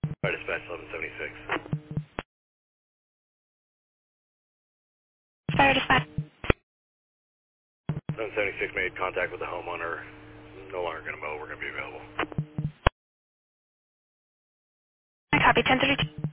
Fire dispatch 1176. Fire dispatch. 1176 made contact with the homeowner. No longer going to mow. We're going to be available. I copy 1032.